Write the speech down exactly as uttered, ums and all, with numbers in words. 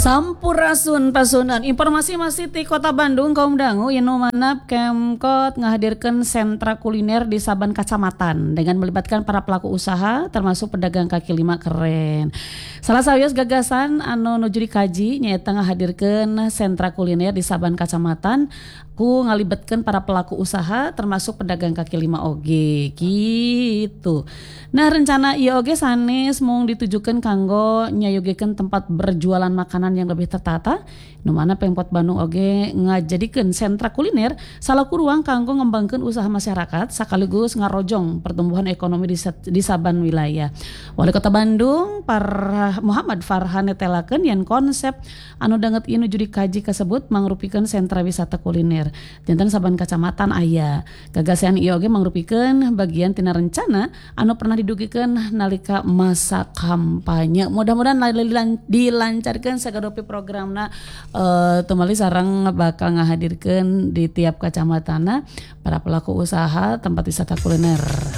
Sampurasun pasunan informasi masih di Kota Bandung kaum dangu yang manap Kemkot menghadirkan sentra kuliner di Saban Kacamatan dengan melibatkan para pelaku usaha termasuk pedagang kaki lima keren. Salah sawios gagasan anu nuju dikaji nyaeta ngahadirkeun sentra kuliner di Saban Kacamatan ku ngalibatkan para pelaku usaha termasuk pedagang kaki lima oge gitu. Nah rencana ieu oge sanes mung ditujukeun kanggo nyayogekeun tempat berjualan makanan yang lebih tertata, nu mana Pemkot Bandung oge ngajadikeun sentra kuliner salaku ruang kanggo ngembangkeun usaha masyarakat sakaligus ngarojong pertumbuhan ekonomi di, di Saban wilayah. Wali Kota Bandung Par Muhammad Farhan netelakeun yen konsep anu danget ieu nuju dikaji kasebut mangrupikeun sentra wisata kuliner. Janten Saban Kacamatan aya. Gagasan ieu oge mangrupikeun bagian tina rencana anu pernah didugikeun nalika masa kampanye. Mudah-mudahan dilancarkeun sagadope programna uh, temali sareng bakal ngahadirkeun di tiap kacamatana para pelaku usaha tempat wisata kuliner.